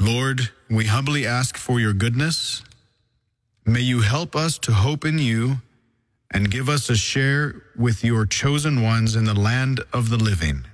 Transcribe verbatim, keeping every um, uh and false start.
Lord, we humbly ask for your goodness. May you help us to hope in you and give us a share with your chosen ones in the land of the living.